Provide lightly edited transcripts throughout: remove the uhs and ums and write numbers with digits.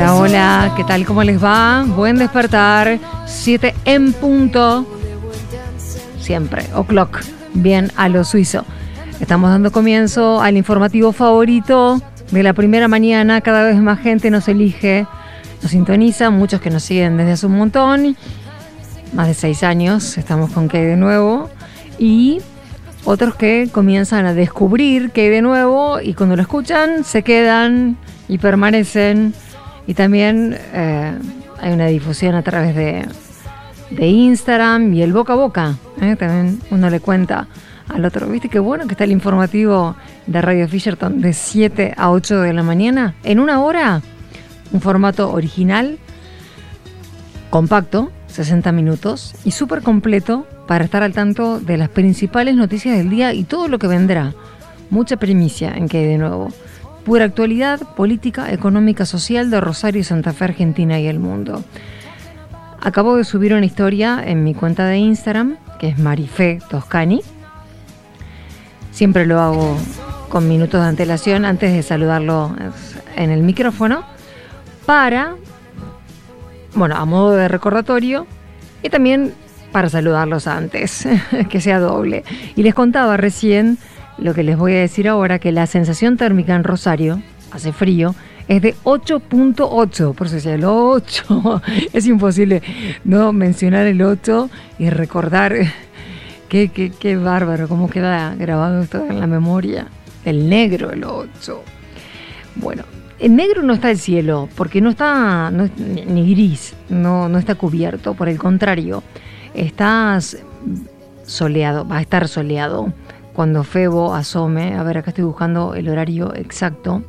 Hola, hola, ¿qué tal? ¿Cómo les va? Buen despertar, 7 en punto, siempre, o'clock, bien a lo suizo. Estamos dando comienzo al informativo favorito de la primera mañana. Cada vez más gente nos elige, nos sintoniza, muchos que nos siguen desde hace un montón, más de 6 años, estamos con ¿Qué hay de nuevo? Y otros que comienzan a descubrir ¿Qué hay de nuevo? Y cuando lo escuchan se quedan y permanecen. Y también hay una difusión a través de Instagram y el boca a boca. También uno le cuenta al otro. ¿Viste qué bueno que está el informativo de Radio Fisherton de 7 a 8 de la mañana? En una hora, un formato original, compacto, 60 minutos y súper completo para estar al tanto de las principales noticias del día y todo lo que vendrá. Mucha primicia en ¿Qué hay de nuevo? Pura actualidad, política, económica, social de Rosario y Santa Fe, Argentina y el mundo. Acabo de subir una historia en mi cuenta de Instagram, que es Marife Toscani. Siempre lo hago con minutos de antelación antes de saludarlo en el micrófono, para, bueno, a modo de recordatorio y también para saludarlos antes, que sea doble. Y les contaba recién lo que les voy a decir ahora, que la sensación térmica en Rosario, hace frío, es de 8.8, por eso decía el 8, es imposible no mencionar el 8 y recordar qué bárbaro, cómo queda grabado esto en la memoria, el negro, el 8. Bueno, en negro no está el cielo, porque no está ni gris, no está cubierto, por el contrario, está soleado, va a estar soleado. Cuando Febo asome, a ver, acá estoy buscando el horario exacto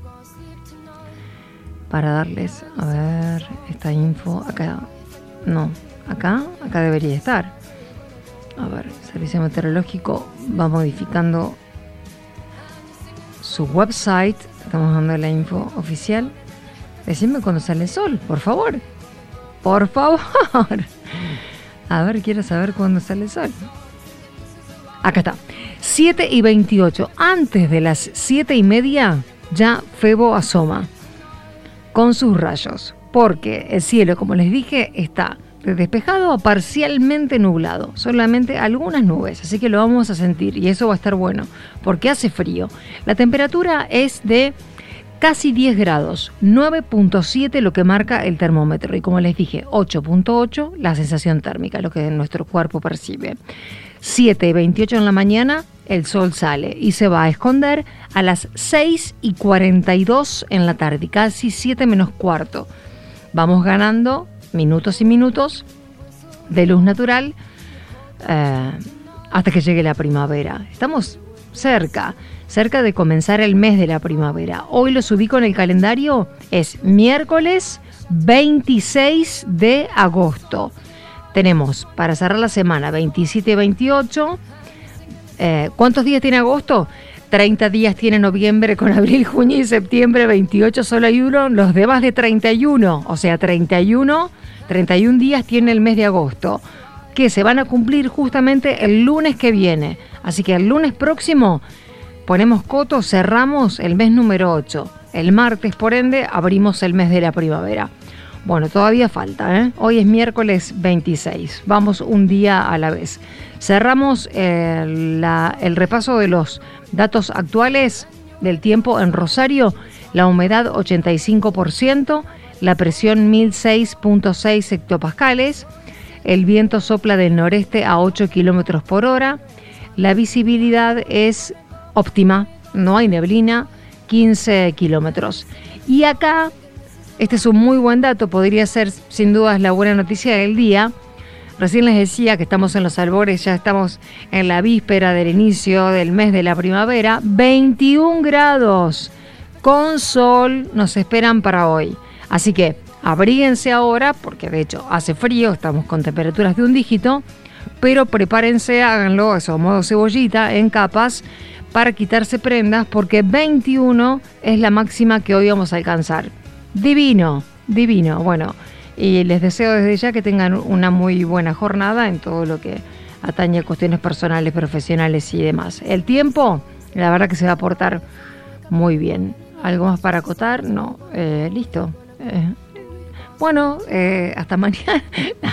para darles, a ver, esta info, acá, no, acá debería estar. A ver, Servicio Meteorológico va modificando su website, estamos dando la info oficial. Decidme cuando sale el sol, por favor. Por favor. A ver, quiero saber cuándo sale el sol. Acá está. 7:28, antes de las 7:30 ya Febo asoma con sus rayos, porque el cielo, como les dije, está de despejado a parcialmente nublado, solamente algunas nubes, así que lo vamos a sentir y eso va a estar bueno, porque hace frío. La temperatura es de casi 10 grados, 9.7 lo que marca el termómetro y como les dije, 8.8 la sensación térmica, lo que nuestro cuerpo percibe. 7:28 en la mañana, el sol sale y se va a esconder a las 6:42 en la tarde, casi 7 menos cuarto. Vamos ganando minutos y minutos de luz natural hasta que llegue la primavera. Estamos cerca de comenzar el mes de la primavera. Hoy lo subí con el calendario, es miércoles 26 de agosto. Tenemos para cerrar la semana 27 y 28. ¿Cuántos días tiene agosto? 30 días tiene noviembre con abril, junio y septiembre. 28 solo hay uno, los demás de 31. O sea, 31 días tiene el mes de agosto, que se van a cumplir justamente el lunes que viene. Así que el lunes próximo ponemos coto, cerramos el mes número 8. El martes, por ende, abrimos el mes de la primavera. Bueno, todavía falta, ¿eh? Hoy es miércoles 26. Vamos un día a la vez. Cerramos el repaso de los datos actuales del tiempo en Rosario. La humedad 85%, la presión 1006.6 hectopascales, el viento sopla del noreste a 8 kilómetros por hora, la visibilidad es óptima, no hay neblina, 15 kilómetros. Y acá, este es un muy buen dato, podría ser sin dudas la buena noticia del día. Recién les decía que estamos en los albores, ya estamos en la víspera del inicio del mes de la primavera. 21 grados con sol nos esperan para hoy. Así que abríguense ahora, porque de hecho hace frío, estamos con temperaturas de un dígito, pero prepárense, háganlo, eso, modo cebollita, en capas, para quitarse prendas, porque 21 es la máxima que hoy vamos a alcanzar. Divino, divino. Bueno, y les deseo desde ya que tengan una muy buena jornada en todo lo que atañe a cuestiones personales, profesionales y demás. El tiempo, la verdad que se va a portar muy bien. ¿Algo más para acotar? No, listo. Bueno, hasta mañana.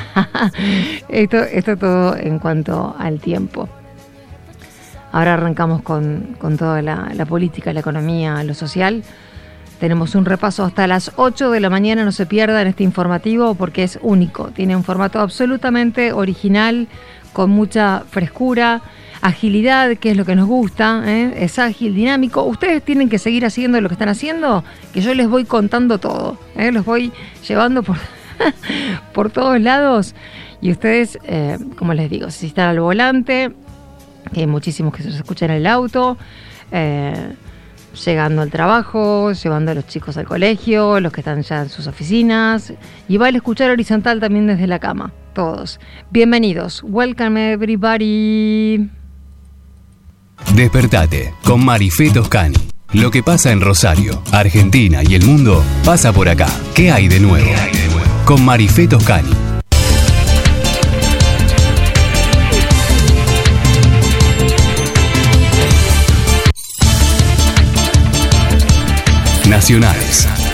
Esto todo en cuanto al tiempo. Ahora arrancamos con toda la política, la economía, lo social. Tenemos un repaso hasta las 8 de la mañana, no se pierdan este informativo porque es único. Tiene un formato absolutamente original, con mucha frescura, agilidad, que es lo que nos gusta, es ágil, dinámico. Ustedes tienen que seguir haciendo lo que están haciendo, que yo les voy contando todo, los voy llevando por todos lados. Y ustedes, como les digo, si están al volante, que hay muchísimos que se escuchan en el auto, llegando al trabajo, llevando a los chicos al colegio, los que están ya en sus oficinas, y vale escuchar horizontal también desde la cama, todos. Bienvenidos, welcome everybody. Despertate con Marifé Toscani. Lo que pasa en Rosario, Argentina y el mundo pasa por acá. ¿Qué hay de nuevo? Con Marifé Toscani. Nacionales,